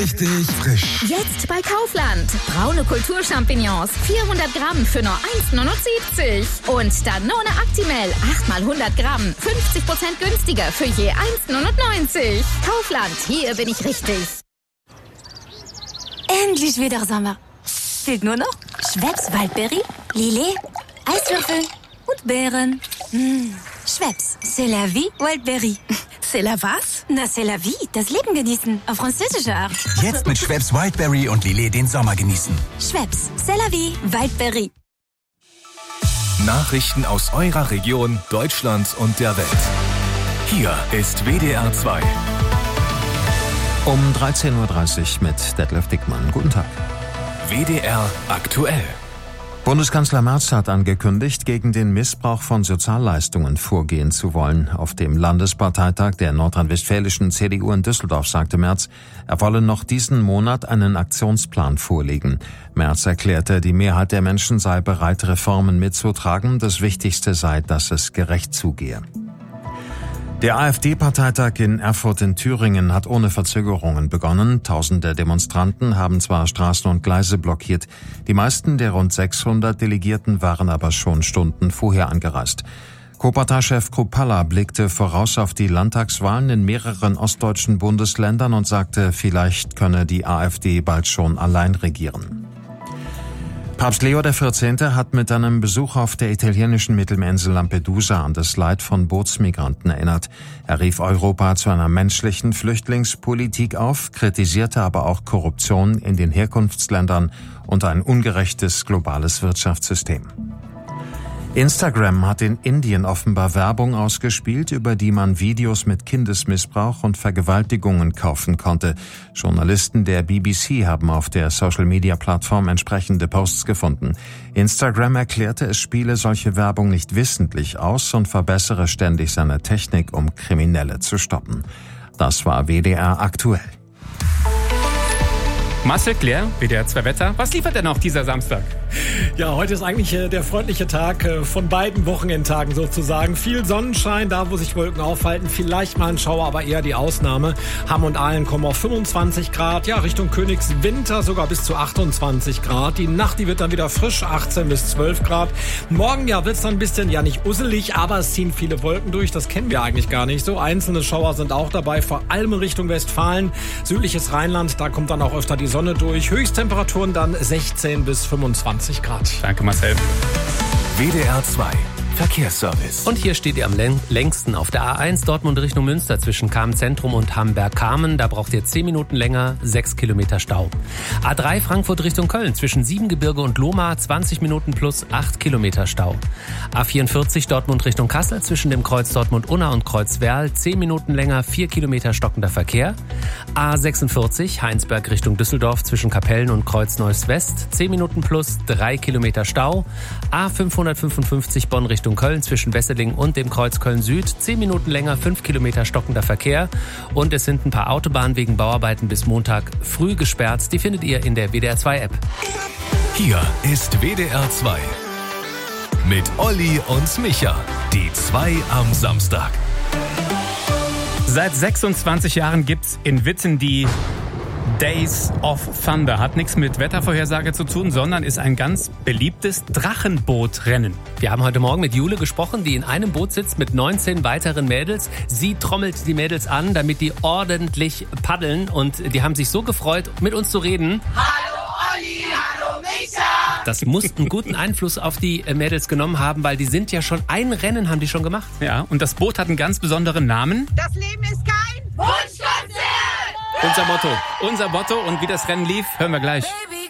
Richtig frisch. Jetzt bei Kaufland. Braune Kulturchampignons. 400 Gramm für nur 1,79. Und Danone Actimel. 8 mal 100 Gramm. 50% günstiger für je 1,99. Kaufland, hier bin ich richtig. Endlich wieder Sommer. Fehlt nur noch Schweppes Waldberry, Lillet, Eiswürfel und Beeren. Schweppes, c'est la vie, Waldberry. C'est la was? Na, c'est la vie, das Leben genießen, auf französische Art. Jetzt mit Schweppes Wildberry und Lillet den Sommer genießen. Schweppes, c'est la vie, Waldberry. Nachrichten aus eurer Region, Deutschland und der Welt. Hier ist WDR 2. Um 13.30 Uhr mit Detlef Dickmann. Guten Tag. WDR aktuell. Bundeskanzler Merz hat angekündigt, gegen den Missbrauch von Sozialleistungen vorgehen zu wollen. Auf dem Landesparteitag der nordrhein-westfälischen CDU in Düsseldorf sagte Merz, er wolle noch diesen Monat einen Aktionsplan vorlegen. Merz erklärte, die Mehrheit der Menschen sei bereit, Reformen mitzutragen. Das Wichtigste sei, dass es gerecht zugehe. Der AfD-Parteitag in Erfurt in Thüringen hat ohne Verzögerungen begonnen. Tausende Demonstranten haben zwar Straßen und Gleise blockiert. Die meisten der rund 600 Delegierten waren aber schon Stunden vorher angereist. Co-Parteichef Kruppalla blickte voraus auf die Landtagswahlen in mehreren ostdeutschen Bundesländern und sagte, vielleicht könne die AfD bald schon allein regieren. Papst Leo XIV. Hat mit einem Besuch auf der italienischen Mittelmeerinsel Lampedusa an das Leid von Bootsmigranten erinnert. Er rief Europa zu einer menschlichen Flüchtlingspolitik auf, kritisierte aber auch Korruption in den Herkunftsländern und ein ungerechtes globales Wirtschaftssystem. Instagram hat in Indien offenbar Werbung ausgespielt, über die man Videos mit Kindesmissbrauch und Vergewaltigungen kaufen konnte. Journalisten der BBC haben auf der Social-Media-Plattform entsprechende Posts gefunden. Instagram erklärte, es spiele solche Werbung nicht wissentlich aus und verbessere ständig seine Technik, um Kriminelle zu stoppen. Das war WDR aktuell. Marcel Claire, WDR 2 Wetter. Was liefert denn auch dieser Samstag? Ja, heute ist eigentlich der freundliche Tag von beiden Wochenendtagen sozusagen. Viel Sonnenschein, da wo sich Wolken aufhalten. Vielleicht mal ein Schauer, aber eher die Ausnahme. Hamm und Aalen kommen auf 25 Grad. Ja, Richtung Königswinter sogar bis zu 28 Grad. Die Nacht, die wird dann wieder frisch, 18 bis 12 Grad. Morgen ja wird's dann ein bisschen, ja nicht usselig, aber es ziehen viele Wolken durch. Das kennen wir eigentlich gar nicht so. Einzelne Schauer sind auch dabei, vor allem in Richtung Westfalen. Südliches Rheinland, da kommt dann auch öfter die Sonne durch. Höchsttemperaturen dann 16 bis 25 Grad. Danke, Marcel. WDR 2 Verkehrsservice. Und hier steht ihr am längsten auf der A1 Dortmund Richtung Münster zwischen Kamen-Zentrum und Hamberg-Kamen. Da braucht ihr 10 Minuten länger, 6 Kilometer Stau. A3 Frankfurt Richtung Köln zwischen Siebengebirge und Lohmar 20 Minuten plus 8 Kilometer Stau. A44 Dortmund Richtung Kassel zwischen dem Kreuz Dortmund-Unna und Kreuz Werl 10 Minuten länger, 4 Kilometer stockender Verkehr. A46 Heinsberg Richtung Düsseldorf zwischen Kapellen und Kreuz Neuss West 10 Minuten plus 3 Kilometer Stau. A555 Bonn Richtung Köln zwischen Wesseling und dem Kreuz Köln Süd 10 Minuten länger, 5 Kilometer stockender Verkehr. Und es sind ein paar Autobahnen wegen Bauarbeiten bis Montag früh gesperrt. Die findet ihr in der WDR 2 App. Hier ist WDR 2 mit Olli und Micha. Die 2 am Samstag. Seit 26 Jahren gibt's in Witten die Days of Thunder. Hat nichts mit Wettervorhersage zu tun, sondern ist ein ganz beliebtes Drachenbootrennen. Wir haben heute Morgen mit Jule gesprochen, die in einem Boot sitzt mit 19 weiteren Mädels. Sie trommelt die Mädels an, damit die ordentlich paddeln. Und die haben sich so gefreut, mit uns zu reden. Hallo Olli, hallo Micha! Das muss einen guten Einfluss auf die Mädels genommen haben, weil die sind ja schon, ein Rennen haben die schon gemacht. Ja, und das Boot hat einen ganz besonderen Namen. Das Leben ist kein Wunschkonzert! Unser Motto. Und wie das Rennen lief, hören wir gleich. Baby.